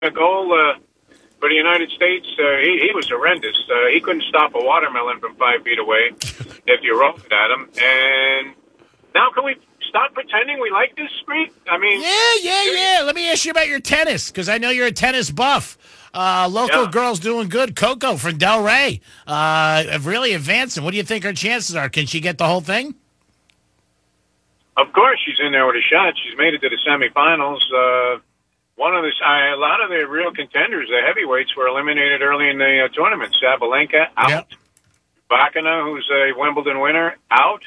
a goal for the United States. He was horrendous. He couldn't stop a watermelon from 5 feet away if you rolled it at him. And now can we stop pretending we like this, Greek? I mean... Yeah. Let me ask you about your tennis, because I know you're a tennis buff. Local girl's doing good. Coco from Delray, really advancing. What do you think her chances are? Can she get the whole thing? Of course, she's in there with a shot. She's made it to the semifinals. A lot of the real contenders, the heavyweights, were eliminated early in the tournament. Sabalenka out. Yep. Bakina, who's a Wimbledon winner, out.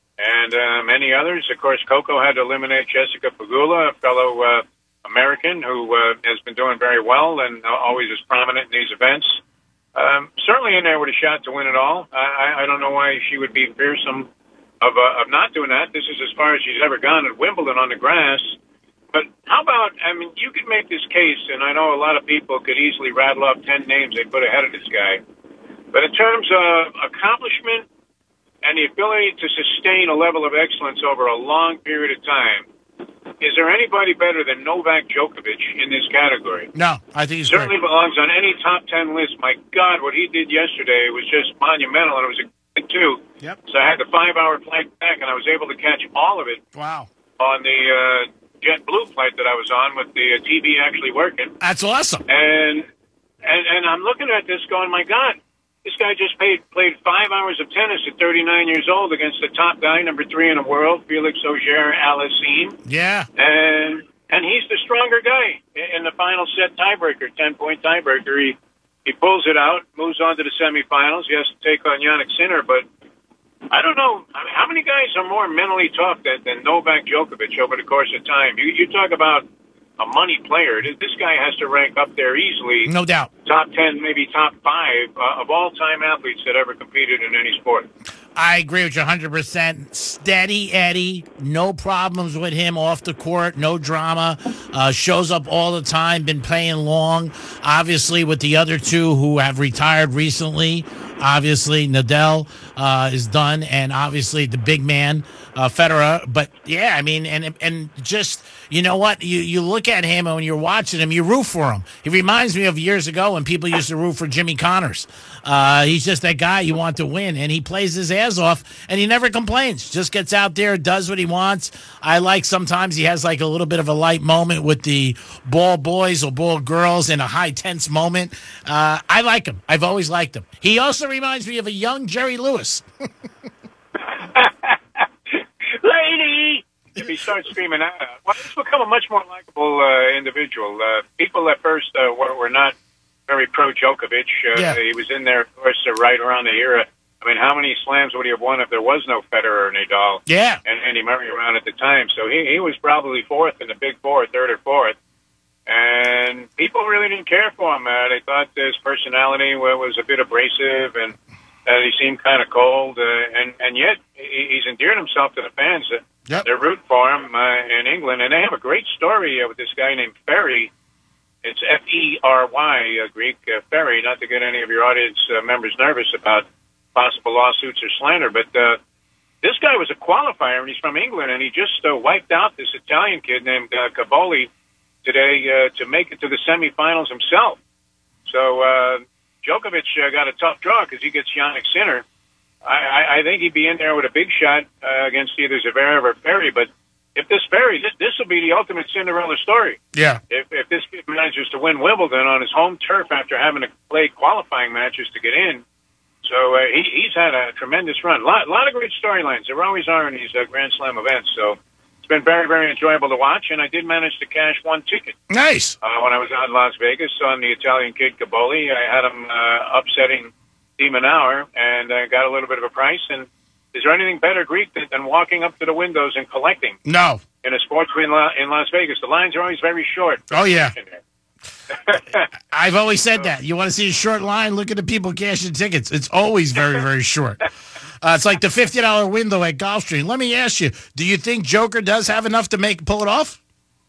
And many others. Of course, Coco had to eliminate Jessica Pegula, a fellow American who has been doing very well and always is prominent in these events. Certainly in there with a shot to win it all. I don't know why she would be fearsome of not doing that. This is as far as she's ever gone at Wimbledon on the grass. But how about, you could make this case, and I know a lot of people could easily rattle off 10 names they put ahead of this guy. But in terms of accomplishment and the ability to sustain a level of excellence over a long period of time, is there anybody better than Novak Djokovic in this category? No, I think he's certainly great. Belongs on any top 10 list. My God, what he did yesterday was just monumental, and it was a good too. Yep. So I had the 5-hour flight back, and I was able to catch all of it. Wow. On the JetBlue flight that I was on with the TV actually working. That's awesome. And I'm looking at this going, my God, this guy just played 5 hours of tennis at 39 years old against the top guy, number 3 in the world, Felix Auger-Aliassime. Yeah. And he's the stronger guy in the final set tiebreaker, 10-point tiebreaker. He pulls it out, moves on to the semifinals. He has to take on Jannik Sinner, but I don't know. How many guys are more mentally tough than Novak Djokovic over the course of time? You talk about a money player. This guy has to rank up there easily. No doubt. Top 10, maybe top 5 of all-time athletes that ever competed in any sport. I agree with you 100%. Steady Eddie, no problems with him off the court, no drama. Shows up all the time, been playing long. Obviously, with the other two who have retired recently, obviously Nadal is done, and obviously the big man, Federer. But yeah, and just, you know what? You look at him, and when you're watching him, you root for him. He reminds me of years ago when people used to root for Jimmy Connors. He's just that guy you want to win, and he plays his ass off, and he never complains. Just gets out there, does what he wants. I like sometimes he has like a little bit of a light moment with the ball boys or ball girls in a high tense moment. I like him. I've always liked him. He also reminds me of a young Jerry Lewis. Lady! If he starts screaming out, well, he's become a much more likable individual. People at first were not very pro-Djokovic. He was in there, of course, right around the era. How many slams would he have won if there was no Federer or Nadal? Yeah. And Andy Murray around at the time. So he was probably fourth in the big four, third or fourth. And people really didn't care for him. They thought his personality was a bit abrasive and he seemed kind of cold. And yet he's endeared himself to the fans. Yep. They're rooting for him in England. And they have a great story with this guy named Ferry. It's F-E-R-Y, Greek, Ferry, not to get any of your audience members nervous about possible lawsuits or slander. But this guy was a qualifier, and he's from England, and he just wiped out this Italian kid named Caboli today to make it to the semifinals himself. So Djokovic got a tough draw because he gets Jannik Sinner. I think he'd be in there with a big shot against either Zverev or Ferry, but if this Ferry, this will be the ultimate Cinderella story. Yeah. If this kid manages to win Wimbledon on his home turf after having to play qualifying matches to get in, so he's had a tremendous run. A lot of great storylines. There always are in these Grand Slam events. So it's been very, very enjoyable to watch, and I did manage to cash one ticket. Nice. When I was out in Las Vegas on the Italian kid Caboli, I had him upsetting De Minaur, and got a little bit of a price. And is there anything better, Greek, than walking up to the windows and collecting? No. In a sports in Las Vegas, the lines are always very short. Oh, yeah. I've always said that. You want to see a short line? Look at the people cashing tickets. It's always very, very short. It's like the $50 window at Gulfstream. Let me ask you, do you think Joker does have enough to pull it off?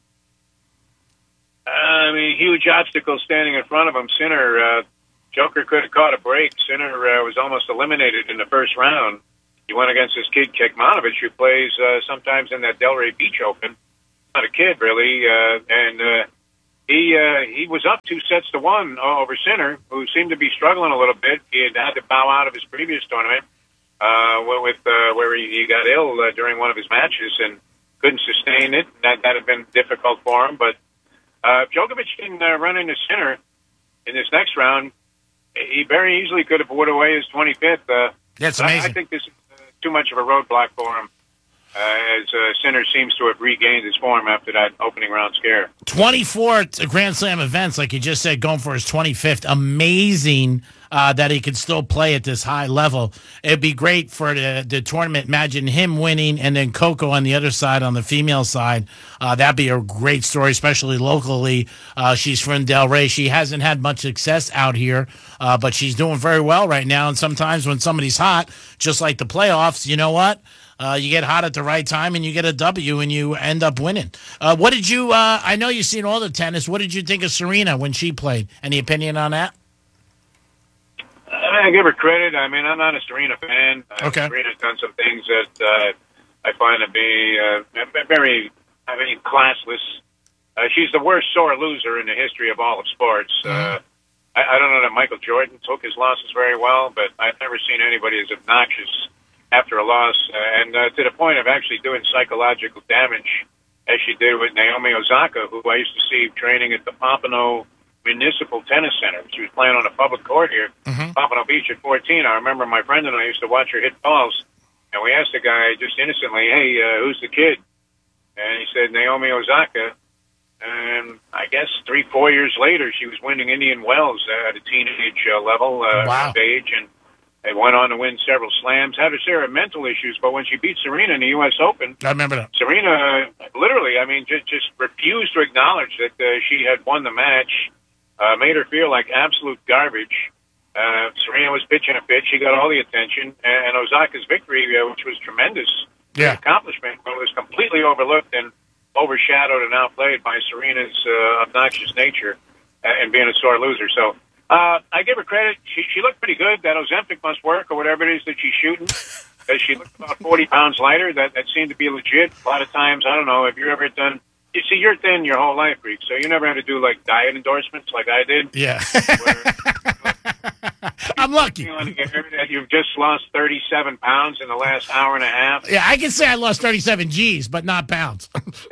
Huge obstacle standing in front of him. Sinner, Joker could have caught a break. Sinner was almost eliminated in the first round. He went against this kid, Kekmanovic, who plays sometimes in that Delray Beach Open. Not a kid, really, and he was up 2-1 over Sinner, who seemed to be struggling a little bit. He had to bow out of his previous tournament where he got ill during one of his matches and couldn't sustain it. That had been difficult for him. But if Djokovic didn't run into Sinner in this next round, he very easily could have put away his 25th. That's amazing. I think this is too much of a roadblock for him, as Sinner seems to have regained his form after that opening round scare. 24 Grand Slam events, like you just said, going for his 25th. Amazing that he could still play at this high level. It'd be great for the tournament. Imagine him winning and then Coco on the other side, on the female side. That'd be a great story, especially locally. She's from Delray. She hasn't had much success out here, but she's doing very well right now. And sometimes when somebody's hot, just like the playoffs, you know what? You get hot at the right time and you get a W and you end up winning. What did you, I know you've seen all the tennis. What did you think of Serena when she played? Any opinion on that? I give her credit. I mean, I'm not a Serena fan. Okay. Serena's done some things that I find to be very, classless. She's the worst sore loser in the history of all of sports. I don't know that Michael Jordan took his losses very well, but I've never seen anybody as obnoxious after a loss, and to the point of actually doing psychological damage, as she did with Naomi Osaka, who I used to see training at the Pompano Municipal Tennis Center. She was playing on a public court here, Pompano Beach at 14. I remember my friend and I used to watch her hit balls, and we asked the guy just innocently, hey, who's the kid? And he said, Naomi Osaka. And I guess 3-4 years later, she was winning Indian Wells at a teenage level, age, and they went on to win several slams. Had a share of mental issues, but when she beat Serena in the U.S. Open, I remember that. Serena literally, just refused to acknowledge that she had won the match, made her feel like absolute garbage. Serena was pitching a pitch. She got all the attention, and Osaka's victory, which was tremendous accomplishment, but was completely overlooked and overshadowed and outplayed by Serena's obnoxious nature and being a sore loser. So I give her credit. She looked pretty good. That Ozempic must work, or whatever it is that she's shooting. As she looked about 40 pounds lighter. That seemed to be legit. A lot of times, I don't know, have you ever done... You see, you're thin your whole life, Freak, so you never had to do, like, diet endorsements like I did. Yeah. I'm lucky. That you've just lost 37 pounds in the last hour and a half. Yeah, I can say I lost 37 G's, but not pounds.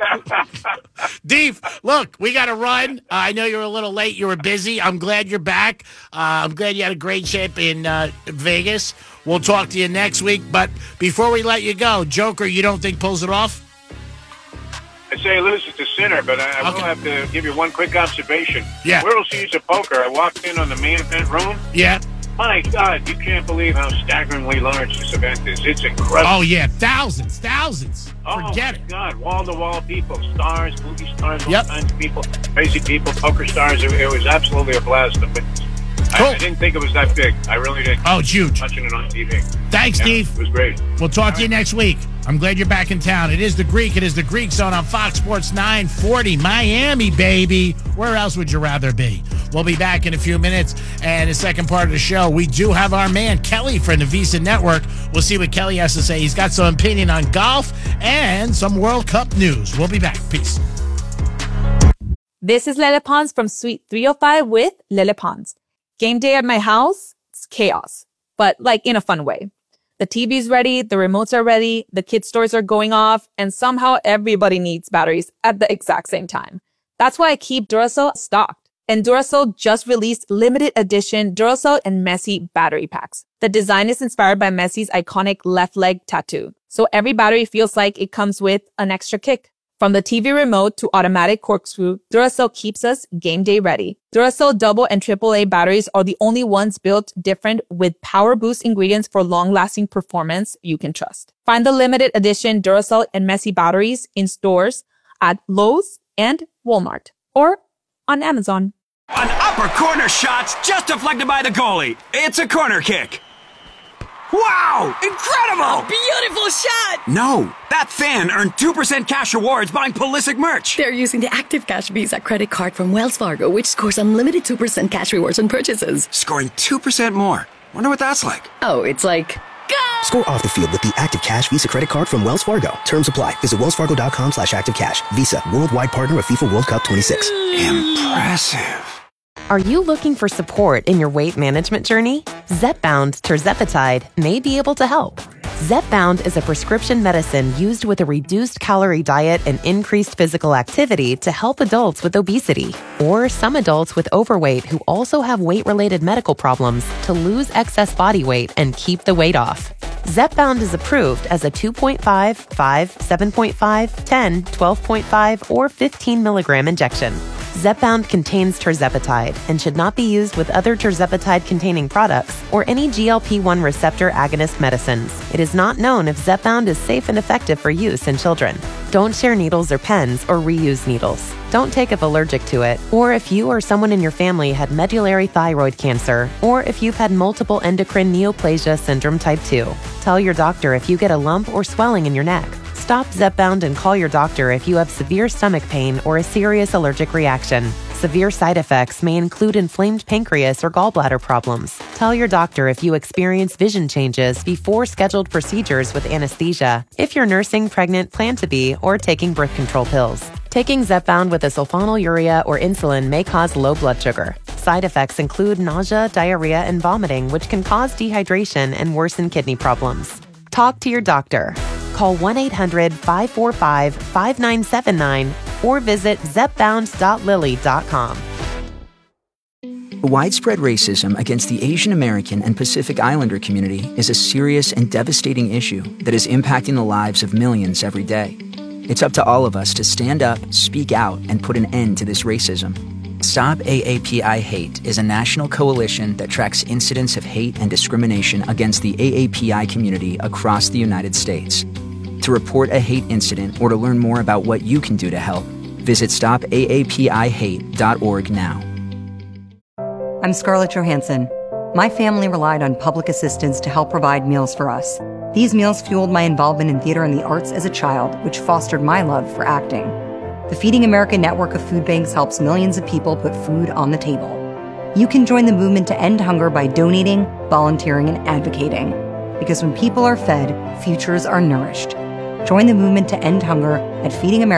Deep, look, we got to run. I know you're a little late. You were busy. I'm glad you're back. I'm glad you had a great trip in Vegas. We'll talk to you next week. But before we let you go, Joker, you don't think pulls it off? I'd say loses to Sinner, but I will have to give you one quick observation. Yeah. World Series of Poker, I walked in on the main event room. Yeah. My God, you can't believe how staggeringly large this event is. It's incredible. Oh, yeah, thousands. Forget it. God, wall-to-wall people, stars, movie stars, all kinds of people, crazy people, poker stars. It was absolutely a blast. Cool. I didn't think it was that big. I really didn't. Oh, it's huge. Watching it on TV. Thanks, Steve. It was great. We'll talk to you next week. I'm glad you're back in town. It is The Greek. It is The Greek Zone on Fox Sports 940. Miami, baby. Where else would you rather be? We'll be back in a few minutes. And the second part of the show, we do have our man, Kelly, from the Visa Network. We'll see what Kelly has to say. He's got some opinion on golf and some World Cup news. We'll be back. Peace. This is Lele Pons from Suite 305 with Lele Pons. Game day at my house, it's chaos, but like in a fun way. The TV's ready, the remotes are ready, the kids' stores are going off, and somehow everybody needs batteries at the exact same time. That's why I keep Duracell stocked. And Duracell just released limited edition Duracell and Messi battery packs. The design is inspired by Messi's iconic left leg tattoo. So every battery feels like it comes with an extra kick. From the TV remote to automatic corkscrew, Duracell keeps us game day ready. Duracell double and AAA batteries are the only ones built different with power boost ingredients for long-lasting performance you can trust. Find the limited edition Duracell and Messi batteries in stores at Lowe's and Walmart or on Amazon. An upper corner shot's just deflected by the goalie. It's a corner kick. Wow! Incredible! Beautiful shot! No, that fan earned 2% cash rewards buying Pulisic merch. They're using the Active Cash Visa credit card from Wells Fargo, which scores unlimited 2% cash rewards on purchases. Scoring 2% more. Wonder what that's like. Oh, it's like... Go! Score off the field with the Active Cash Visa Credit Card from Wells Fargo. Terms apply. Visit wellsfargo.com/activecash. Visa, worldwide partner of FIFA World Cup 26. Impressive. Are you looking for support in your weight management journey? Zepbound tirzepatide may be able to help. Zepbound is a prescription medicine used with a reduced calorie diet and increased physical activity to help adults with obesity or some adults with overweight who also have weight-related medical problems to lose excess body weight and keep the weight off. Zepbound is approved as a 2.5, 5, 7.5, 10, 12.5, or 15 milligram injection. Zepbound contains tirzepatide and should not be used with other tirzepatide-containing products or any GLP-1 receptor agonist medicines. It is not known if Zepbound is safe and effective for use in children. Don't share needles or pens or reuse needles. Don't take if allergic to it, or if you or someone in your family had medullary thyroid cancer, or if you've had multiple endocrine neoplasia syndrome type 2. Tell your doctor if you get a lump or swelling in your neck. Stop Zepbound and call your doctor if you have severe stomach pain or a serious allergic reaction. Severe side effects may include inflamed pancreas or gallbladder problems. Tell your doctor if you experience vision changes before scheduled procedures with anesthesia, if you're nursing, pregnant, plan to be, or taking birth control pills. Taking Zepbound with a sulfonylurea or insulin may cause low blood sugar. Side effects include nausea, diarrhea, and vomiting, which can cause dehydration and worsen kidney problems. Talk to your doctor. Call 1-800-545-5979 or visit zepbound.lilly.com. Widespread racism against the Asian American and Pacific Islander community is a serious and devastating issue that is impacting the lives of millions every day. It's up to all of us to stand up, speak out, and put an end to this racism. Stop AAPI Hate is a national coalition that tracks incidents of hate and discrimination against the AAPI community across the United States. To report a hate incident or to learn more about what you can do to help, visit stopaapihate.org now. I'm Scarlett Johansson. My family relied on public assistance to help provide meals for us. These meals fueled my involvement in theater and the arts as a child, which fostered my love for acting. The Feeding America network of food banks helps millions of people put food on the table. You can join the movement to end hunger by donating, volunteering, and advocating. Because when people are fed, futures are nourished. Join the movement to end hunger at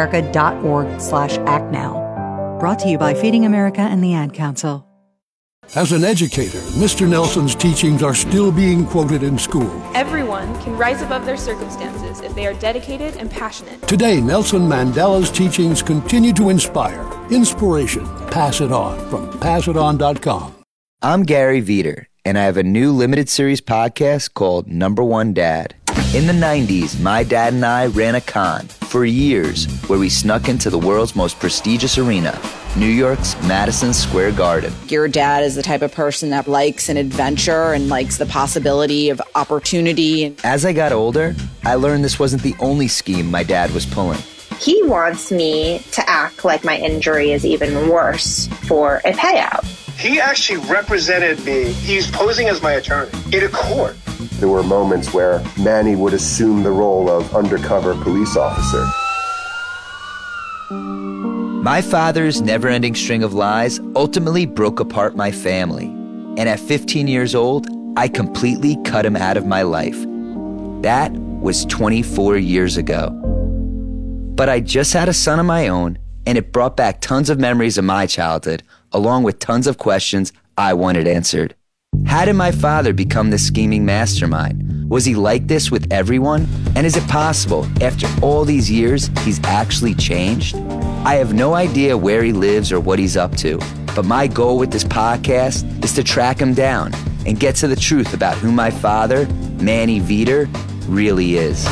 feedingamerica.org/actnow. Brought to you by Feeding America and the Ad Council. As an educator, Mr. Nelson's teachings are still being quoted in school. Everyone can rise above their circumstances if they are dedicated and passionate. Today, Nelson Mandela's teachings continue to inspire. Inspiration. Pass it on from passiton.com. I'm Gary Veter, and I have a new limited series podcast called Number One Dad. In the 90s, my dad and I ran a con for years where we snuck into the world's most prestigious arena, New York's Madison Square Garden. Your dad is the type of person that likes an adventure and likes the possibility of opportunity. As I got older, I learned this wasn't the only scheme my dad was pulling. He wants me to act like my injury is even worse for a payout. He actually represented me. He's posing as my attorney in a court. There were moments where Manny would assume the role of undercover police officer. My father's never-ending string of lies ultimately broke apart my family. And at 15 years old, I completely cut him out of my life. That was 24 years ago. But I just had a son of my own, and it brought back tons of memories of my childhood, along with tons of questions I wanted answered. How did my father become this scheming mastermind? Was he like this with everyone? And is it possible, after all these years, he's actually changed? I have no idea where he lives or what he's up to, but my goal with this podcast is to track him down and get to the truth about who my father, Manny Veter, really is.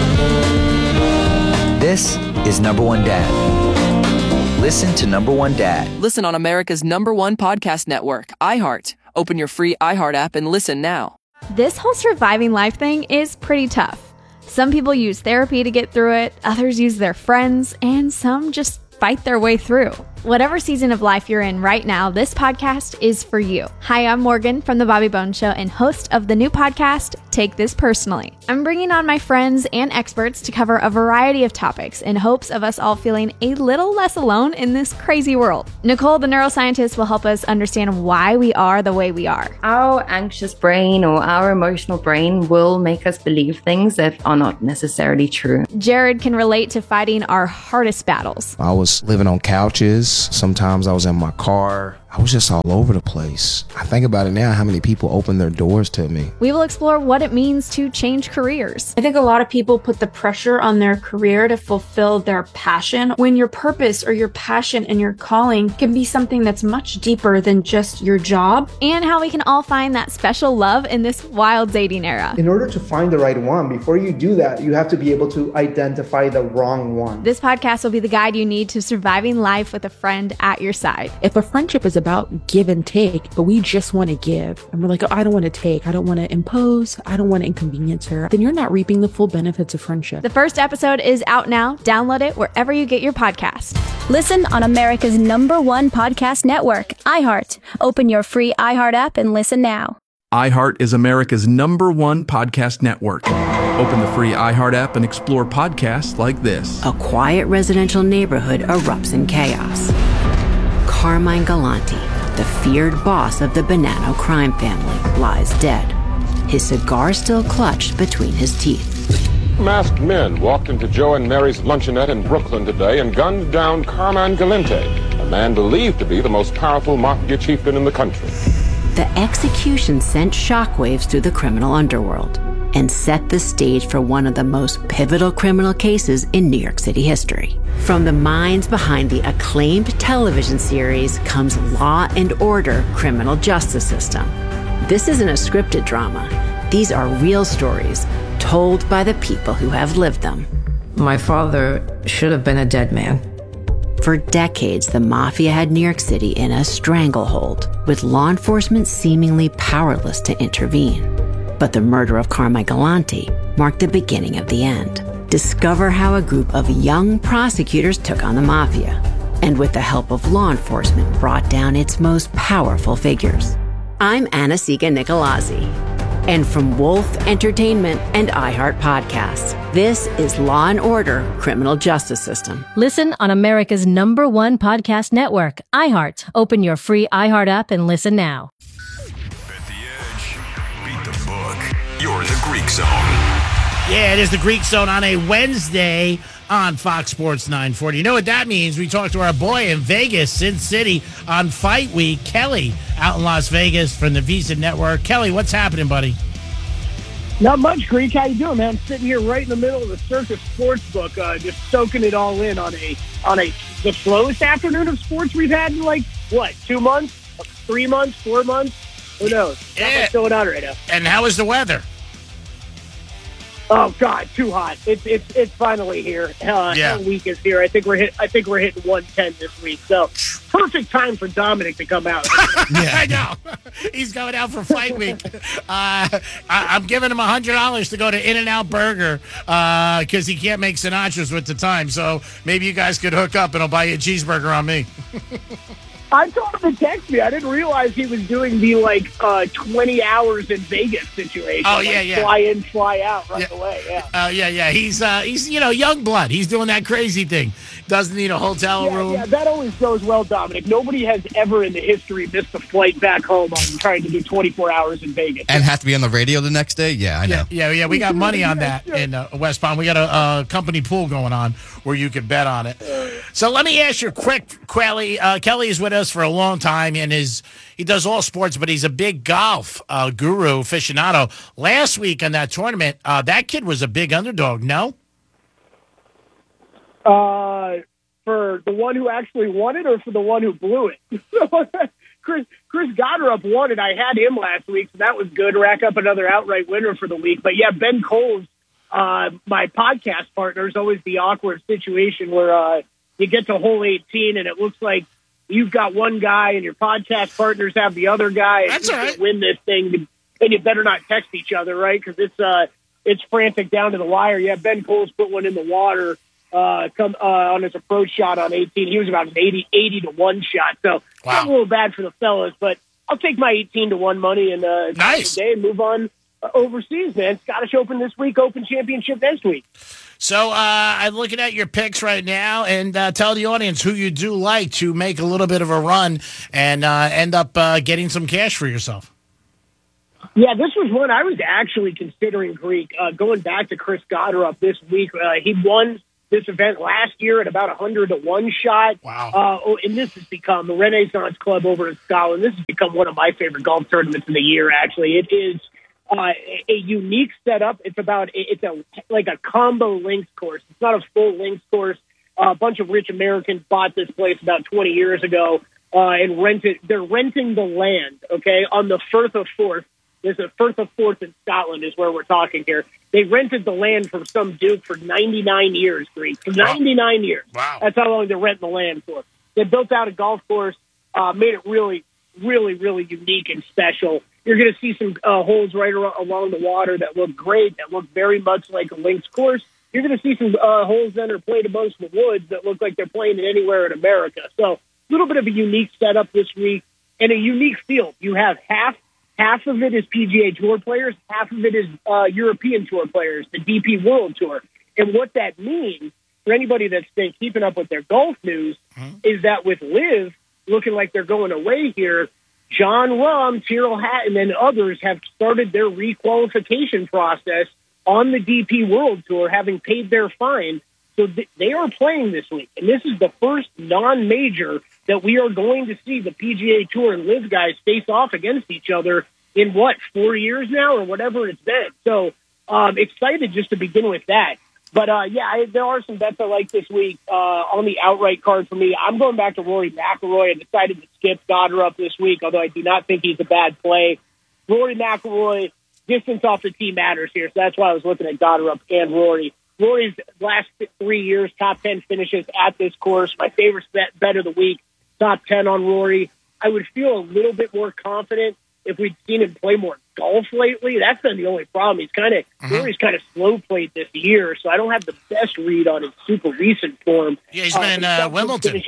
This is Number One Dad. Listen to Number One Dad. Listen on America's #1 podcast network, iHeart. Open your free iHeart app and listen now. This whole surviving life thing is pretty tough. Some people use therapy to get through it, others use their friends, and some just fight their way through. whatever season of life you're in right now, this podcast is for you. Hi, I'm Morgan from The Bobby Bones Show and host of the new podcast, Take This Personally. I'm bringing on my friends and experts to cover a variety of topics in hopes of us all feeling a little less alone in this crazy world. Nicole, the neuroscientist, will help us understand why we are the way we are. Our anxious brain or our emotional brain will make us believe things that are not necessarily true. Jared can relate to fighting our hardest battles. I was living on couches. Sometimes I was in my car. I was just all over the place. I think about it now, how many people opened their doors to me. We will explore what it means to change careers. I think a lot of people put the pressure on their career to fulfill their passion, when your purpose or your passion and your calling can be something that's much deeper than just your job. And how we can all find that special love in this wild dating era. In order to find the right one, before you do that, you have to be able to identify the wrong one. This podcast will be the guide you need to surviving life with a friend at your side. If a friendship is about give and take, but we just want to give, and we're like, oh, I don't want to take, I don't want to impose, I don't want to inconvenience her, then you're not reaping the full benefits of friendship. The first episode is out now. Download it wherever you get your podcast. Listen on America's #1 podcast network, iHeart. Open your free iHeart app and listen now. iHeart is America's #1 podcast network. Open the free iHeart app and explore podcasts like this. A quiet residential neighborhood erupts in chaos. Carmine Galante, the feared boss of the Bonanno crime family, lies dead, his cigar still clutched between his teeth. Masked men walked into Joe and Mary's luncheonette in Brooklyn today and gunned down Carmine Galante, a man believed to be the most powerful mafia chieftain in the country. The execution sent shockwaves through the criminal underworld and set the stage for one of the most pivotal criminal cases in New York City history. From the minds behind the acclaimed television series comes Law and Order: Criminal Justice System. This isn't a scripted drama. These are real stories told by the people who have lived them. My father should have been a dead man. For decades, the mafia had New York City in a stranglehold, with law enforcement seemingly powerless to intervene. But the murder of Carmine Galante marked the beginning of the end. Discover how a group of young prosecutors took on the mafia, and with the help of law enforcement, brought down its most powerful figures. I'm Anna-Sigga Nicolazzi, and from Wolf Entertainment and iHeart Podcasts, this is Law and Order: Criminal Justice System. Listen on America's #1 podcast network, iHeart. Open your free iHeart app and listen now. You're in the Greek Zone. Yeah, it is the Greek Zone on a Wednesday on Fox Sports 940. You know what that means? We talked to our boy in Vegas, Sin City, on Fight Week, Kelly, out in Las Vegas from the Visa Network. Kelly, what's happening, buddy? Not much, Greek. How you doing, man? Sitting here right in the middle of the Circus Sportsbook, just soaking it all in on the slowest afternoon of sports we've had in 2 months, 3 months, 4 months. Who knows? Not much going on right now. And how is the weather? Oh God, too hot. It's finally here. Hell week is here. I think we're hitting 110 this week. So perfect time for Dominic to come out. I know. He's going out for Fight Week. I'm giving him $100 to go to In-N-Out Burger because he can't make Sinatra's with the time. So maybe you guys could hook up and I'll buy you a cheeseburger on me. I told him to text me. I didn't realize he was doing the 20 hours in Vegas situation. Oh yeah. Fly in, fly out right away. Yeah. Yeah. He's young blood. He's doing that crazy thing. Doesn't need a hotel room. Yeah, that always goes well, Dominic. Nobody has ever in the history missed a flight back home on trying to do 24 hours in Vegas. And have to be on the radio the next day? Yeah, I know. Yeah. We got money on that in West Palm. We got a company pool going on where you can bet on it. So let me ask you quick, Kelly. Kelly is with us for a long time, and he does all sports, but he's a big golf guru, aficionado. Last week in that tournament, that kid was a big underdog, no? For the one who actually won it or for the one who blew it? Chris Goddard won it. I had him last week, so that was good. Rack up another outright winner for the week. But, yeah, Ben Coles, my podcast partner, is always the awkward situation where you get to hole 18 and it looks like you've got one guy and your podcast partners have the other guy. And that's you all right. can win this thing, and you better not text each other, right? Because it's frantic down to the wire. Yeah, Ben Coles put one in the water on his approach shot on 18. He was about an 80 to 1 shot. So I'm a little bad for the fellas, but I'll take my 18 to 1 money and nice day and move on overseas, man. Scottish Open this week, Open Championship next week. So I'm looking at your picks right now, and tell the audience who you do like to make a little bit of a run and end up getting some cash for yourself. Yeah, this was one I was actually considering, Greek, going back to Chris Goddard this week. He won this event last year at about 100 to 1 shot. Wow. And this has become the Renaissance Club over in Scotland. This has become one of my favorite golf tournaments of the year, actually. It is a unique setup. It's like a combo links course. It's not a full links course. A bunch of rich Americans bought this place about 20 years ago and rented. They're renting the land, okay, on the Firth of Forth. There's a Firth of Forth in Scotland is where we're talking here. They rented the land from some dude for 99 years, Greek. For 99 years. Wow. That's how long they're renting the land for. They built out a golf course, made it really, really, really unique and special. You're going to see some holes right along the water that look great, that look very much like a links course. You're going to see some holes that are played amongst the woods that look like they're playing it anywhere in America. So a little bit of a unique setup this week and a unique field. You have half of it is PGA Tour players, half of it is European Tour players, the DP World Tour. And what that means for anybody that's been keeping up with their golf news is that with LIV looking like they're going away here, John Rahm, Tyrrell Hatton, and others have started their requalification process on the DP World Tour, having paid their fine. So they are playing this week. And this is the first non-major that we are going to see the PGA Tour and LIV guys face off against each other in, 4 years now or whatever it's been. So excited just to begin with that. But, there are some bets I like this week on the outright card for me. I'm going back to Rory McIlroy. I decided to skip Goddard up this week, although I do not think he's a bad play. Rory McIlroy, distance off the tee matters here, so that's why I was looking at Goddard and Rory. Rory's last 3 years, top 10 finishes at this course. My favorite bet of the week, top 10 on Rory. I would feel a little bit more confident if we'd seen him play more golf lately. That's been the only problem. Rory's kind of slow played this year, so I don't have the best read on his super recent form. Yeah, he's been in Wimbledon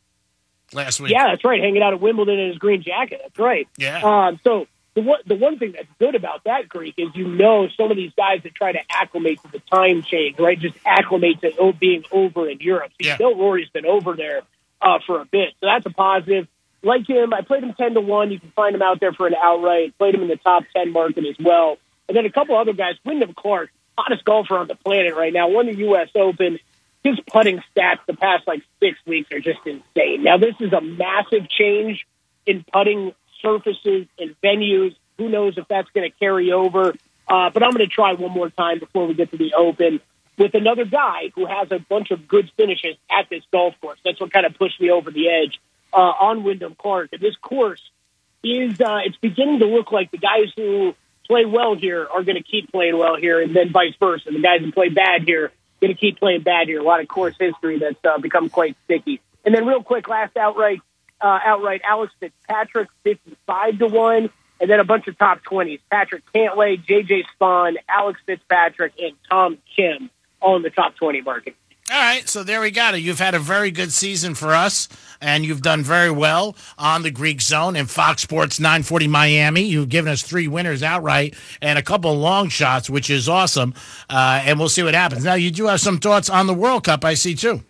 last week. Yeah, that's right, hanging out at Wimbledon in his green jacket. That's right. Yeah. So the one thing that's good about that, Greek, is some of these guys that try to acclimate to the time change, right? Just acclimate to being over in Europe. So Rory's been over there for a bit, so that's a positive. Like him, I played him 10 to 1. You can find him out there for an outright. Played him in the top 10 market as well. And then a couple other guys. Wyndham Clark, hottest golfer on the planet right now, won the U.S. Open. His putting stats the past 6 weeks are just insane. Now, this is a massive change in putting surfaces and venues. Who knows if that's going to carry over? But I'm going to try one more time before we get to the Open with another guy who has a bunch of good finishes at this golf course. That's what kind of pushed me over the edge on Wyndham Clark. And this course is it's beginning to look like the guys who play well here are going to keep playing well here, and then vice versa. The guys who play bad here are going to keep playing bad here. A lot of course history that's become quite sticky. And then real quick, last outright, Alex Fitzpatrick, 55 to 1, and then a bunch of top 20s. Patrick Cantlay, J.J. Spahn, Alex Fitzpatrick, and Tom Kim all in the top 20 market. All right, so there we got it. You've had a very good season for us, and you've done very well on the Greek Zone and Fox Sports 940 Miami. You've given us 3 winners outright and a couple of long shots, which is awesome, and we'll see what happens. Now, you do have some thoughts on the World Cup, I see, too.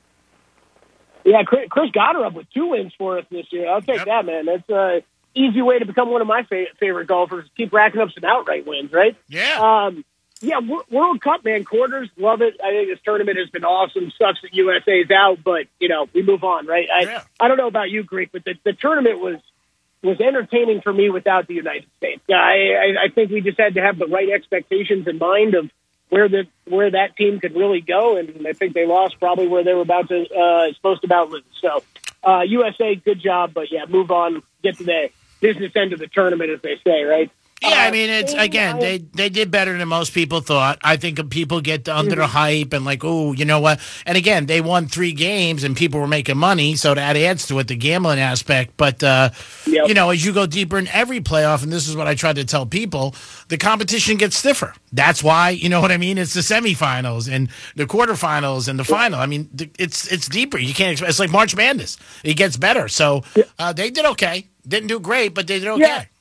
Yeah, Chris Goddard up with 2 wins for us this year. I'll take that, man. That's an easy way to become one of my favorite golfers. Keep racking up some outright wins, right? Yeah. World Cup, man, quarters, love it. I think this tournament has been awesome. Sucks that USA's out, but, we move on, right? I don't know about you, Greek, but the tournament was entertaining for me without the United States. I think we just had to have the right expectations in mind of where that team could really go, and I think they lost probably where they were supposed to lose. So, USA, good job, but, move on, get to the business end of the tournament, as they say, right? Yeah, I mean, it's again, they did better than most people thought. I think people get under the hype and like, oh, you know what? And again, they won 3 games and people were making money, so that adds to it, the gambling aspect. But, you know, as you go deeper in every playoff, and this is what I tried to tell people, the competition gets stiffer. That's why, you know what I mean? It's the semifinals and the quarterfinals and the final. I mean, it's deeper. You can't expect. It's like March Madness. It gets better. So they did okay. Didn't do great, but they did okay. Yeah.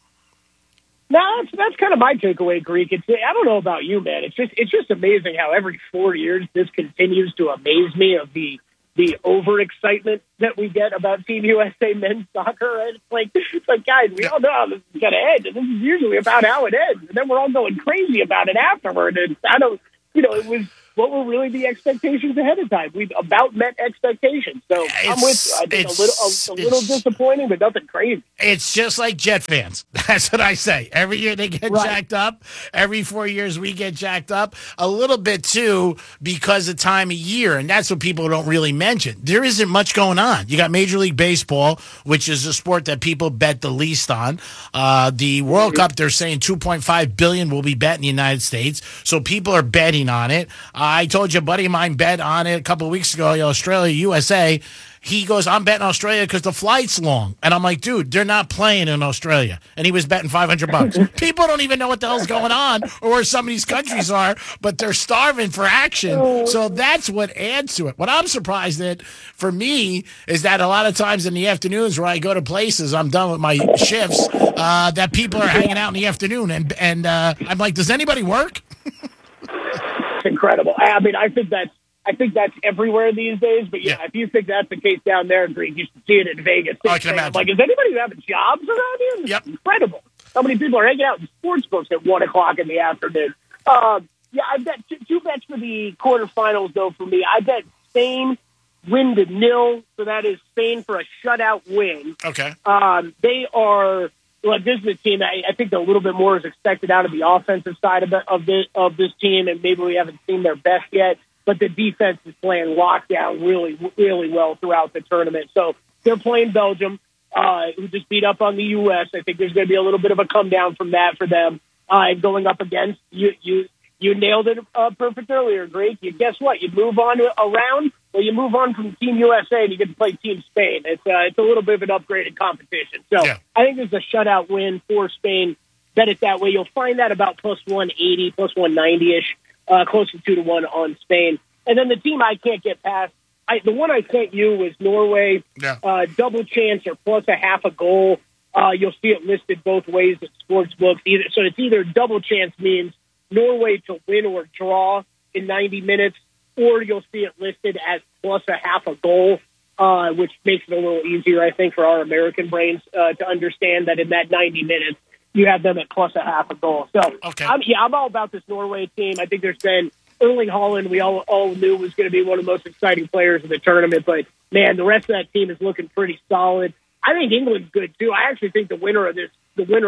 No, that's kind of my takeaway, Greek. I don't know about you, man. It's just amazing how every 4 years this continues to amaze me of the overexcitement that we get about Team USA men's soccer. And it's like, guys, we all know how this is going to end, and this is usually about how it ends. And then we're all going crazy about it afterward. And it was what were really the expectations ahead of time. We've about met expectations. So I'm with you. I think a little disappointing, but nothing crazy. It's just like Jet fans. That's what I say. Every year they get jacked up. Every 4 years we get jacked up. A little bit, too, because of time of year, and that's what people don't really mention. There isn't much going on. You got Major League Baseball, which is a sport that people bet the least on. The World Cup, they're saying $2.5 billion will be bet in the United States, so people are betting on it. I told you a buddy of mine bet on it a couple of weeks ago, Australia, USA. He goes, I'm betting Australia because the flight's long. And I'm like, dude, they're not playing in Australia. And he was betting $500. People don't even know what the hell's going on or where some of these countries are, but they're starving for action. So that's what adds to it. What I'm surprised at, for me, is that a lot of times in the afternoons where I go to places, I'm done with my shifts, that people are hanging out in the afternoon. And I'm like, does anybody work? It's incredible. I mean, I think that's everywhere these days. But if you think that's the case down there, Greek, you should see it in Vegas. I can imagine. Like, is anybody having jobs around here? It's incredible. How many people are hanging out in sports books at 1 o'clock in the afternoon? I bet two bets for the quarterfinals though. For me, I bet Spain win to 0. So that is Spain for a shutout win. Okay. They are. Well, this is a team that I think a little bit more is expected out of the offensive side of this team, and maybe we haven't seen their best yet. But the defense is playing lockdown really, really well throughout the tournament. So they're playing Belgium, who just beat up on the U.S. I think there's going to be a little bit of a come down from that for them. And going up against you nailed it perfect earlier, Greg. Guess what? You move on around. Well, you move on from Team USA and you get to play Team Spain. It's a little bit of an upgraded competition. So I think there's a shutout win for Spain. Bet it that way. You'll find that about plus 180, plus 190-ish, close to 2-1 on Spain. And then the team I can't get past, the one I sent you was Norway, double chance or plus a half a goal. You'll see it listed both ways at sportsbooks. So it's either double chance means Norway to win or draw in 90 minutes, or you'll see it listed as plus a half a goal, which makes it a little easier, I think, for our American brains to understand that in that 90 minutes, you have them at plus a half a goal. So, I'm all about this Norway team. I think there's been Erling Haaland, we all knew was going to be one of the most exciting players in the tournament, but, man, the rest of that team is looking pretty solid. I think England's good, too. I actually think the winner of this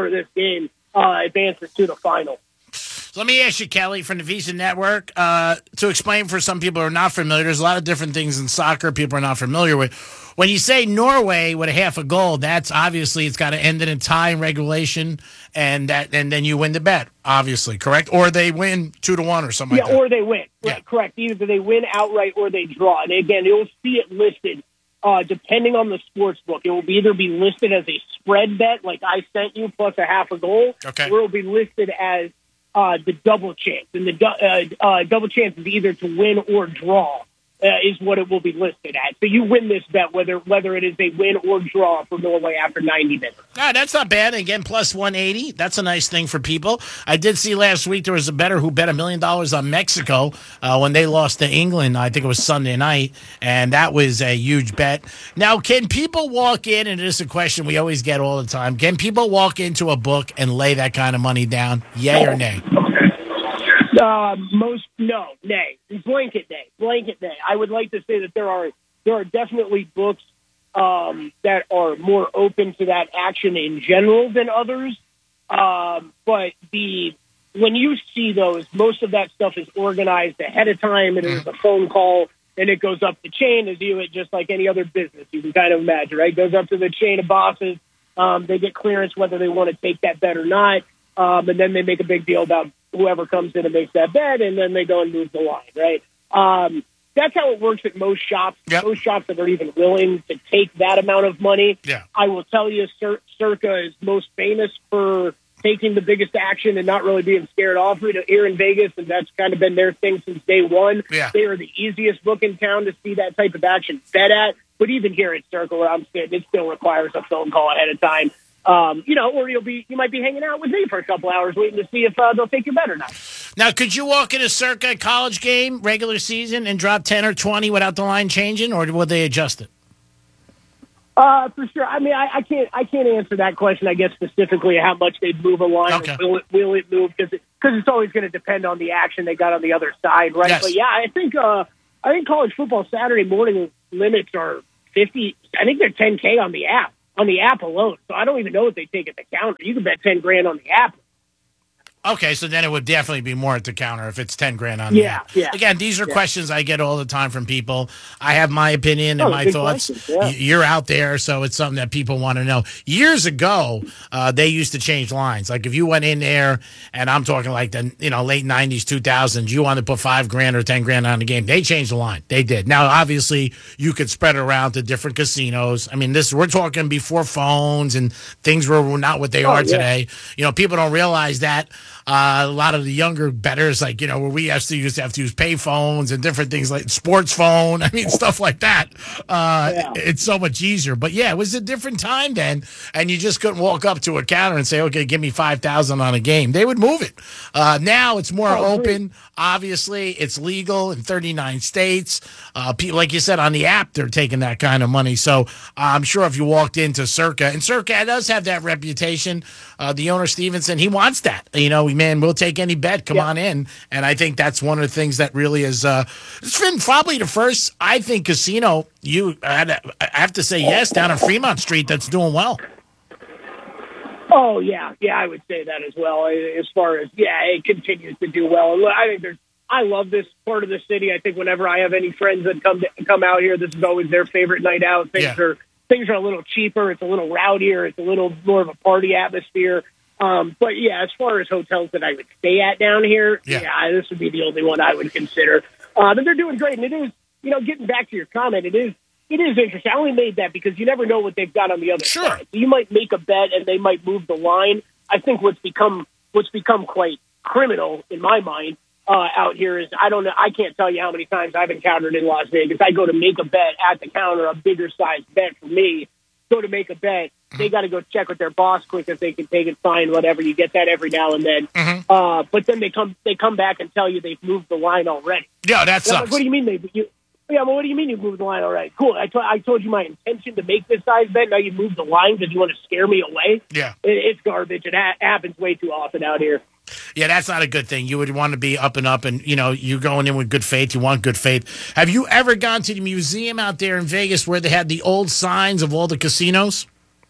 game advances to the final. So let me ask you, Kelly, from the Visa Network, to explain for some people who are not familiar, there's a lot of different things in soccer people are not familiar with. When you say Norway with a half a goal, that's obviously it's got to end in a tie in regulation, and then you win the bet, obviously, correct? Or they win 2-1 or something like that. Yeah, or they win. Right, correct. Either they win outright or they draw. And again, you'll see it listed depending on the sports book. It will either be listed as a spread bet, like I sent you, plus a half a goal, or it will be listed as the double chance. And the double chance is either to win or draw is what it will be listed at. So you win this bet whether it is a win or draw for Norway after 90 minutes. That's not bad. Again, plus 180. That's a nice thing for people. I did see last week there was a bettor who bet $1 million on Mexico when they lost to England. I think it was Sunday night, and that was a huge bet. Now, can people walk in, and this is a question we always get all the time, can people walk into a book and lay that kind of money down? Yay or nay? Nay. Blanket nay. I would like to say that there are definitely books that are more open to that action in general than others. But when you see those, most of that stuff is organized ahead of time, and there's a phone call, and it goes up the chain as you would just like any other business. You can kind of imagine, right? It goes up to the chain of bosses. They get clearance whether they want to take that bet or not. and then they make a big deal about whoever comes in and makes that bet, and then they go and move the line, right? That's how it works at most shops. Yep. Most shops that are even willing to take that amount of money. Yeah. I will tell you, Circa is most famous for taking the biggest action and not really being scared off it here in Vegas, and that's kind of been their thing since day one. Yeah. They are the easiest book in town to see that type of action bet at, but even here at Circa where I'm sitting, it still requires a phone call ahead of time. Or you might be hanging out with me for a couple hours waiting to see if they'll take your bet or not. Now, could you walk in a Circa college game, regular season, and drop 10 or 20 without the line changing, or would they adjust it? For sure. I mean, I can't answer that question, I guess, specifically how much they'd move a line. Okay. Will it move? Because it's always going to depend on the action they got on the other side, right? Yes. But yeah, I think college football Saturday morning limits are 50. I think they're 10K on the app alone. So I don't even know if they take at the counter. You can bet 10 grand on the app. Okay, so then it would definitely be more at the counter if it's 10 grand on the app. Yeah. Again, these are questions I get all the time from people. I have my opinion and my thoughts. You're out there, so it's something that people want to know. Years ago, they used to change lines. Like if you went in there, and I'm talking like the late 90s, 2000s, you wanted to put 5 grand or 10 grand on the game. They changed the line. They did. Now, obviously, you could spread it around to different casinos. I mean, we're talking before phones and things were not what they are today. People don't realize that. A lot of the younger bettors, like, where we used to have to use pay phones and different things like sports phone. I mean, stuff like that. It's so much easier. But yeah, it was a different time then. And you just couldn't walk up to a counter and say, okay, give me 5,000 on a game. They would move it. Now it's more open. Obviously, it's legal in 39 states. People, like you said, on the app, they're taking that kind of money. So I'm sure if you walked into Circa, and Circa does have that reputation. The owner, Stevenson, he wants that. Man, we'll take any bet. Come on in. And I think that's one of the things that really is, it's been probably the first, I think, casino I have to say yes, down on Fremont Street that's doing well. Oh, yeah. Yeah, I would say that as well. As far as, it continues to do well. And I think I love this part of the city. I think whenever I have any friends that come out here, this is always their favorite night out. Things are a little cheaper. It's a little rowdier. It's a little more of a party atmosphere. But yeah, as far as hotels that I would stay at down here, this would be the only one I would consider. And they're doing great. And it is, getting back to your comment, it is interesting. I only made that because you never know what they've got on the other side. So you might make a bet and they might move the line. I think what's become quite criminal in my mind out here is I can't tell you how many times I've encountered in Las Vegas. I go to make a bet at the counter, a bigger size bet for me. Go to make a bet. They got to go check with their boss quick if they can take it, fine, whatever. You get that every now and then. But then they come back and tell you they've moved the line already. Yeah, that sucks. Like, what do you mean what do you mean you moved the line already? Cool. I told you my intention to make this size bet. Now you moved the line because you want to scare me away. Yeah, it's garbage. It happens way too often out here. Yeah, that's not a good thing. You would want to be up and up, and you're going in with good faith. You want good faith. Have you ever gone to the museum out there in Vegas where they had the old signs of all the casinos?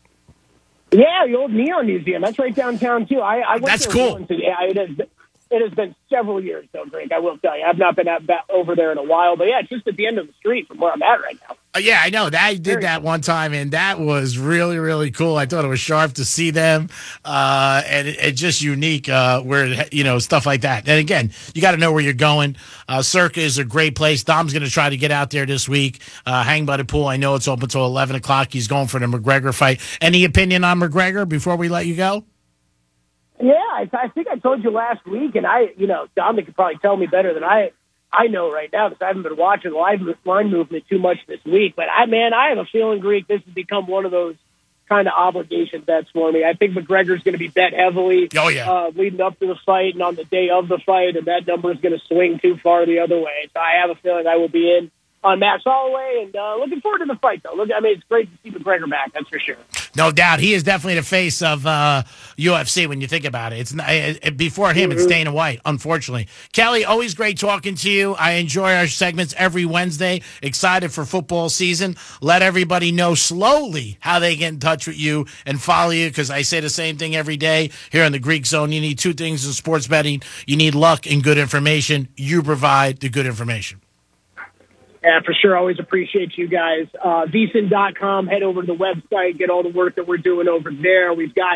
Yeah, the old Neon Museum. That's right downtown too. I went that's there cool. Once. It has been several years, though, Drake. I will tell you. I've not been over there in a while. But, yeah, it's just at the end of the street from where I'm at right now. Yeah, I know. I did that one time, and that was really, really cool. I thought it was sharp to see them, and it's just unique where, stuff like that. And, again, you got to know where you're going. Circa is a great place. Dom's going to try to get out there this week, hang by the pool. I know it's open until 11 o'clock. He's going for the McGregor fight. Any opinion on McGregor before we let you go? Yeah, I think I told you last week, and Dominic could probably tell me better than I know right now because I haven't been watching the line movement too much this week. But I have a feeling, Greek, this has become one of those kind of obligation bets for me. I think McGregor's going to be bet heavily leading up to the fight and on the day of the fight, and that number is going to swing too far the other way. So I have a feeling I will be in on Max Holloway, and looking forward to the fight, though. It's great to see McGregor back, that's for sure. No doubt. He is definitely the face of UFC when you think about it. Before him, it's Dana White, unfortunately. Kelly, always great talking to you. I enjoy our segments every Wednesday. Excited for football season. Let everybody know slowly how they get in touch with you and follow you, because I say the same thing every day here in the Greek Zone. You need two things in sports betting. You need luck and good information. You provide the good information. Yeah, for sure. Always appreciate you guys. VSiN.com. Head over to the website. Get all the work that we're doing over there. We've got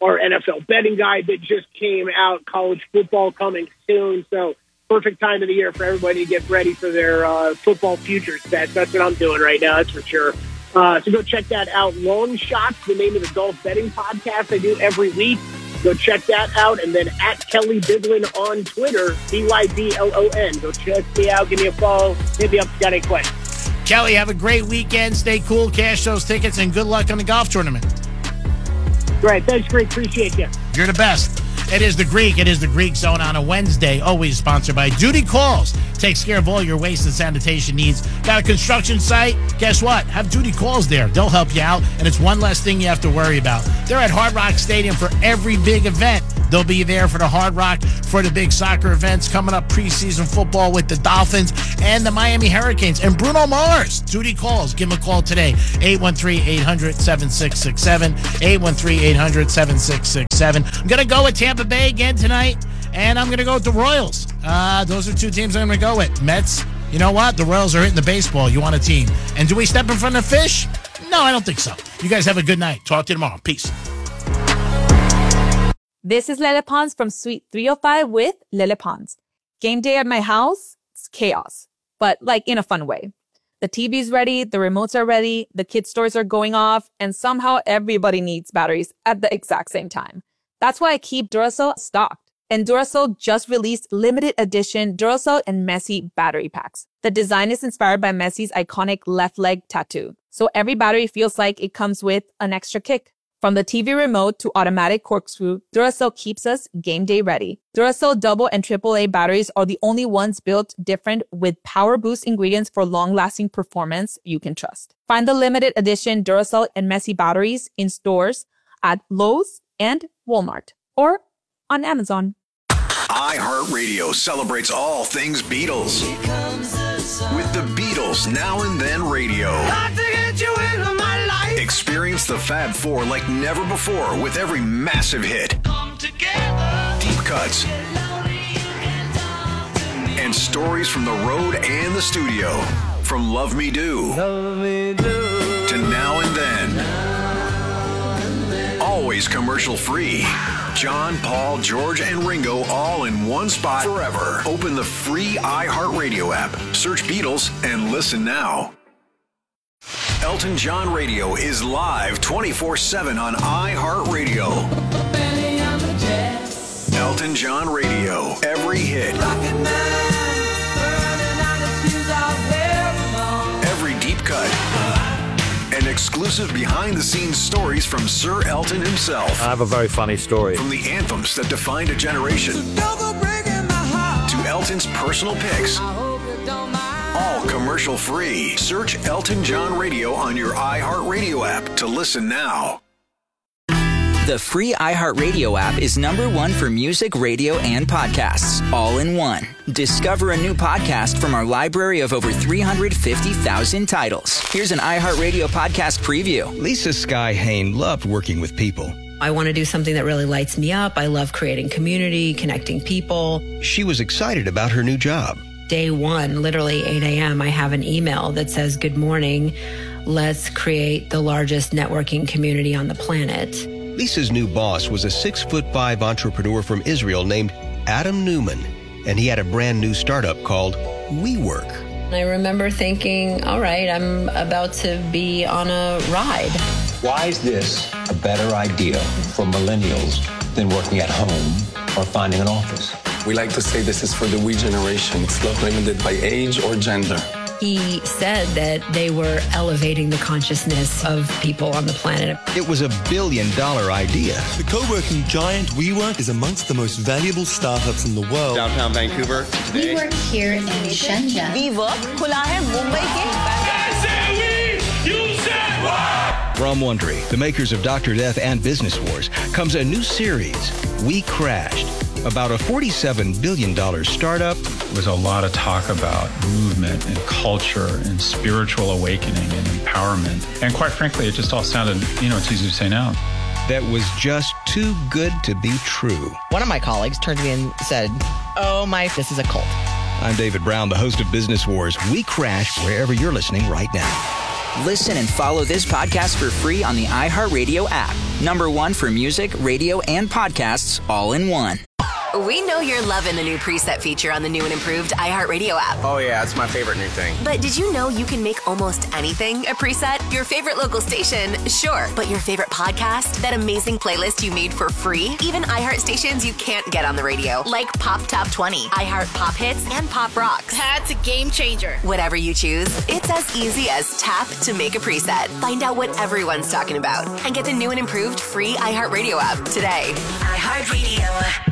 our NFL betting guide that just came out, college football coming soon. So perfect time of the year for everybody to get ready for their football futures bets. That's what I'm doing right now, that's for sure. So go check that out. Long Shots, the name of the golf betting podcast I do every week. Go check that out. And then at Kelly Bidlin on Twitter, BYDLON. Go check me out. Give me a follow. Hit me up if you got any questions. Kelly, have a great weekend. Stay cool. Cash those tickets, and good luck on the golf tournament. Great. Thanks, Greg. Appreciate you. You're the best. It is the Greek. It is the Greek Zone on a Wednesday. Always sponsored by Duty Calls. Takes care of all your waste and sanitation needs. Got a construction site? Guess what? Have Duty Calls there. They'll help you out, and it's one less thing you have to worry about. They're at Hard Rock Stadium for every big event. They'll be there for the Hard Rock, for the big soccer events, coming up preseason football with the Dolphins and the Miami Hurricanes. And Bruno Mars. Duty Calls. Give him a call today. 813-800-7667. 813-800-7667. I'm going to go with Tampa Bay again tonight, and I'm going to go with the Royals. Those are two teams I'm going to go with. Mets, you know what? The Royals are hitting the baseball. You want a team. And do we step in front of the fish? No, I don't think so. You guys have a good night. Talk to you tomorrow. Peace. This is Lele Pons from Suite 305 with Lele Pons. Game day at my house, it's chaos, but like in a fun way. The TV's ready, the remotes are ready, the kids' toys are going off, and somehow everybody needs batteries at the exact same time. That's why I keep Duracell stocked. And Duracell just released limited edition Duracell and Messi battery packs. The design is inspired by Messi's iconic left leg tattoo, so every battery feels like it comes with an extra kick. From the TV remote to automatic corkscrew, Duracell keeps us game day ready. Duracell double and AAA batteries are the only ones built different with power boost ingredients for long-lasting performance you can trust. Find the limited edition Duracell and Messi batteries in stores at Lowe's and Walmart or on Amazon. iHeartRadio celebrates all things Beatles. With the Beatles Now and Then Radio. Experience the Fab Four like never before with every massive hit. Deep cuts. And stories from the road and the studio. From Love Me Do to Now and Then. Always commercial free. John, Paul, George, and Ringo all in one spot forever. Open the free iHeartRadio app. Search Beatles and listen now. Elton John Radio is live 24/7 on iHeartRadio. Elton John Radio. Every hit. Every deep cut. And exclusive behind-the-scenes stories from Sir Elton himself. I have a very funny story. From the anthems that defined a generation to Elton's personal picks. All commercial free. Search Elton John Radio on your iHeartRadio app to listen now. The free iHeartRadio app is #1 for music, radio, and podcasts, all in one. Discover a new podcast from our library of over 350,000 titles. Here's an iHeartRadio podcast preview. Lisa Sky Hain loved working with people. I want to do something that really lights me up. I love creating community, connecting people. She was excited about her new job. Day one, literally 8 a.m., I have an email that says, "Good morning. Let's create the largest networking community on the planet." Lisa's new boss was a 6'5" entrepreneur from Israel named Adam Newman, and he had a brand new startup called WeWork. I remember thinking, all right, I'm about to be on a ride. Why is this a better idea for millennials than working at home or finding an office? We like to say this is for the we generation. It's not limited by age or gender. He said that they were elevating the consciousness of people on the planet. It was $1 billion idea. The co-working giant WeWork is amongst the most valuable startups in the world. Downtown Vancouver today. We work here in Shenzhen. WeWork खुला है मुंबई के. From Wondery, the makers of Dr. Death and Business Wars, comes a new series, We Crashed, about a $47 billion startup. There was a lot of talk about movement and culture and spiritual awakening and empowerment. And quite frankly, it just all sounded, it's easy to say now. That was just too good to be true. One of my colleagues turned to me and said, this is a cult. I'm David Brown, the host of Business Wars. We Crash wherever you're listening right now. Listen and follow this podcast for free on the iHeartRadio app. #1 for music, radio, and podcasts all in one. We know you're loving the new preset feature on the new and improved iHeartRadio app. Oh, yeah, it's my favorite new thing. But did you know you can make almost anything a preset? Your favorite local station, sure. But your favorite podcast? That amazing playlist you made for free? Even iHeart stations you can't get on the radio, like Pop Top 20, iHeart Pop Hits, and Pop Rocks. That's a game changer. Whatever you choose, it's as easy as tap to make a preset. Find out what everyone's talking about and get the new and improved free iHeartRadio app today. iHeartRadio.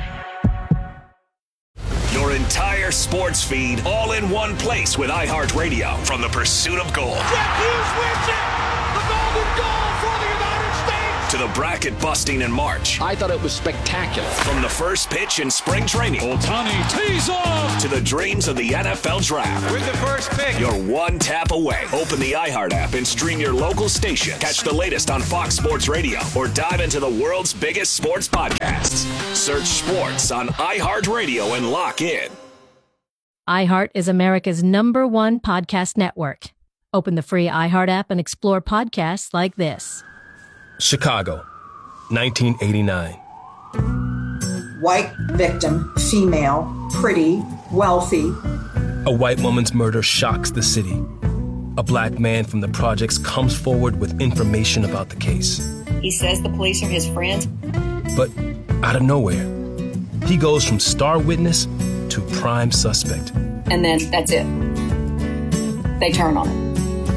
Your entire sports feed all in one place with iHeartRadio from the pursuit of gold. Jack Hughes wins it! The golden goal for the United States! To the bracket busting in March. I thought it was spectacular. From the first pitch in spring training. Ohtani tees off! To the dreams of the NFL Draft. With the first pick. You're one tap away. Open the iHeart app and stream your local station. Catch the latest on Fox Sports Radio or dive into the world's biggest sports podcasts. Search sports on iHeartRadio and lock in. iHeart is America's #1 podcast network. Open the free iHeart app and explore podcasts like this. Chicago, 1989. White victim, female, pretty, wealthy. A white woman's murder shocks the city. A black man from the projects comes forward with information about the case. He says the police are his friends. But out of nowhere, he goes from star witness to prime suspect. And then that's it. They turn on him.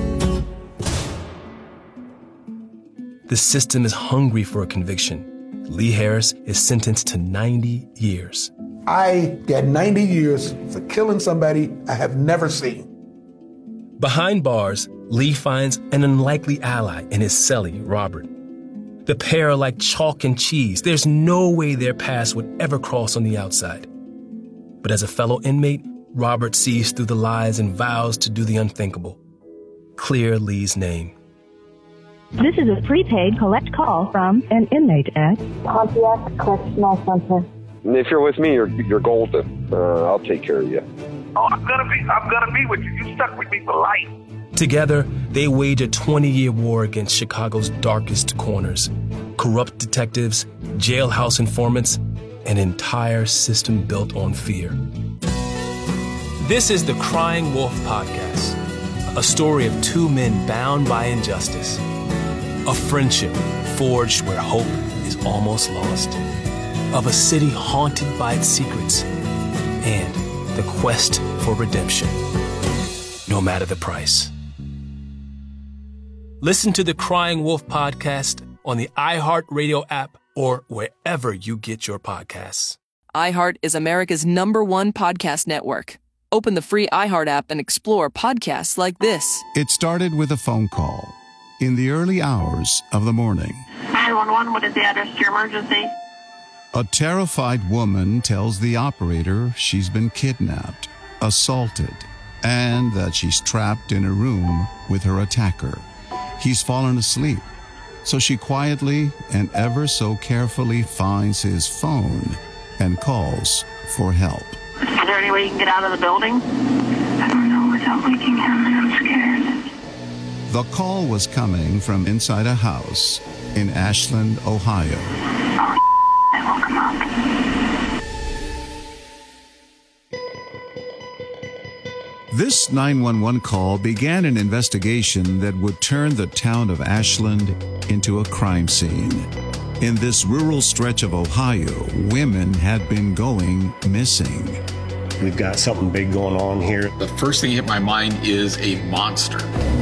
The system is hungry for a conviction. Lee Harris is sentenced to 90 years. I get 90 years for killing somebody I have never seen. Behind bars, Lee finds an unlikely ally in his cellie, Robert. The pair are like chalk and cheese. There's no way their paths would ever cross on the outside. But as a fellow inmate, Robert sees through the lies and vows to do the unthinkable. Clear Lee's name. This is a prepaid collect call from an inmate at Pontiac Correctional Center. If you're with me, you're golden. I'll take care of you. Oh, I'm gonna be with you. You stuck with me for life. Together, they wage a 20-year war against Chicago's darkest corners. Corrupt detectives, jailhouse informants, an entire system built on fear. This is the Crying Wolf Podcast, a story of two men bound by injustice. A friendship forged where hope is almost lost. Of a city haunted by its secrets. And the quest for redemption, no matter the price. Listen to the Crying Wolf Podcast on the iHeartRadio app or wherever you get your podcasts. iHeart is America's #1 podcast network. Open the free iHeart app and explore podcasts like this. It started with a phone call in the early hours of the morning. 911, what is the address to your emergency? A terrified woman tells the operator she's been kidnapped, assaulted, and that she's trapped in a room with her attacker. He's fallen asleep, so she quietly and ever so carefully finds his phone and calls for help. Is there any way you can get out of the building? I don't know without waking him. I'm scared. The call was coming from inside a house in Ashland, Ohio. I woke him up. This 911 call began an investigation that would turn the town of Ashland into a crime scene. In this rural stretch of Ohio, women had been going missing. We've got something big going on here. The first thing hit my mind is a monster.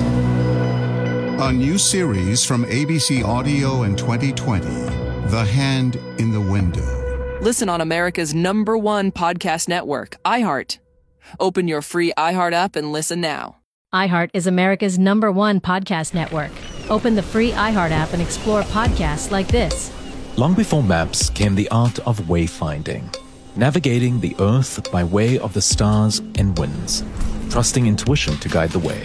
A new series from ABC Audio in 2020, The Hand in the Window. Listen on America's #1 podcast network, iHeart. Open your free iHeart app and listen now. iHeart is America's #1 podcast network. Open the free iHeart app and explore podcasts like this. Long before maps came the art of wayfinding, navigating the earth by way of the stars and winds, trusting intuition to guide the way.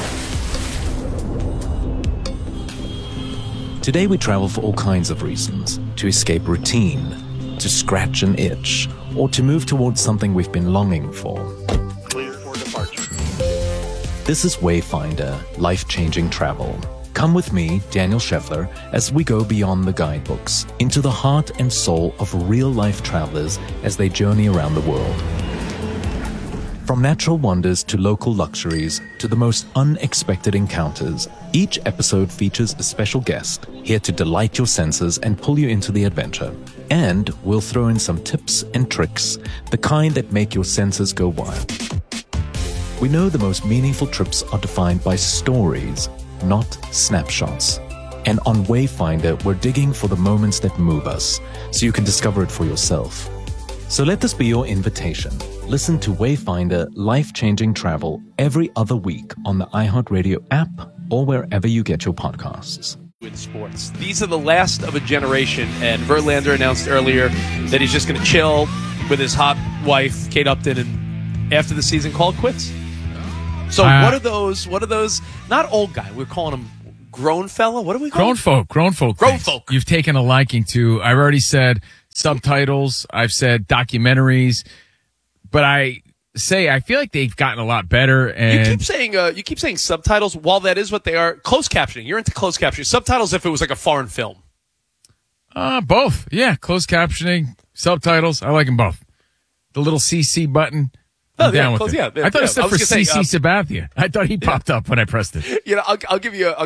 Today we travel for all kinds of reasons, to escape routine, to scratch an itch, or to move towards something we've been longing for. Clear for departure. This is Wayfinder, life-changing travel. Come with me, Daniel Scheffler, as we go beyond the guidebooks, into the heart and soul of real-life travelers as they journey around the world. From natural wonders to local luxuries to the most unexpected encounters, each episode features a special guest here to delight your senses and pull you into the adventure. And we'll throw in some tips and tricks, the kind that make your senses go wild. We know the most meaningful trips are defined by stories, not snapshots. And on Wayfinder, we're digging for the moments that move us, so you can discover it for yourself. So let this be your invitation. Listen to Wayfinder Life-Changing Travel every other week on the iHeartRadio app or wherever you get your podcasts. With sports. These are the last of a generation, and Verlander announced earlier that he's just going to chill with his hot wife, Kate Upton, and after the season call it quits. So what are those, not old guy, we're calling him grown fella? What do we call him? Grown folk. You've taken a liking to. I've already said subtitles. I've said documentaries. But I feel like they've gotten a lot better. And you keep saying subtitles. While that is what they are, closed captioning. You're into closed captioning. Subtitles if it was like a foreign film. Both. Yeah, closed captioning, subtitles. I like them both. The little CC button. I'm down with it. I thought it stood for CC Sabathia. I thought he popped up when I pressed it. I'll give you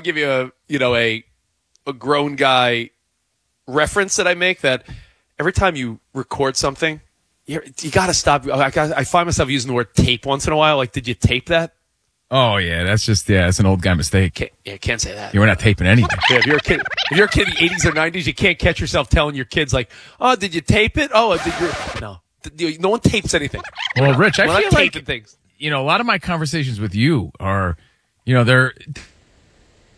a grown guy reference that I make, that every time you record something, you got to stop. I find myself using the word tape once in a while. Like, did you tape that? Oh yeah, that's an old guy mistake. Can't say that. You were not taping anything. Yeah, if you're a kid in the 80s or 90s, you can't catch yourself telling your kids like, "Oh, did you tape it? Oh, did you?" No one tapes anything. Well, Rich, I feel like things. A lot of my conversations with you are, they're